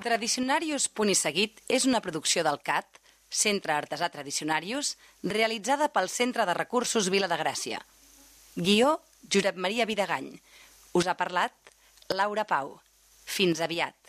Tradicionarius Punt i Seguit és una producció del CAT, Centre Artesà Tradicionarius, realitzada pel Centre de Recursos Vila de Gràcia. Guió, Josep Maria Vidagany. Us ha parlat Laura Pau. Fins aviat.